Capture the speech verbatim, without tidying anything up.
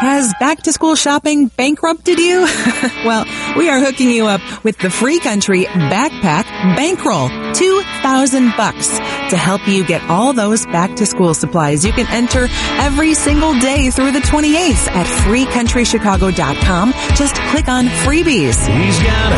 Has back-to-school shopping bankrupted you? Well, we are hooking you up with the Free Country Backpack Bankroll. two thousand bucks to help you get all those back-to-school supplies. You can enter every single day through the twenty-eighth at free country chicago dot com. Just click on freebies. He's got